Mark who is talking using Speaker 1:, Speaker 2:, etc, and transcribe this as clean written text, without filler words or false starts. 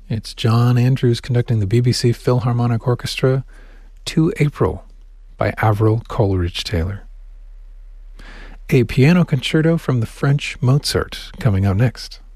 Speaker 1: It's John Andrews conducting the BBC Philharmonic Orchestra, To April by Avril Coleridge-Taylor. A piano concerto from the French Mozart coming up next.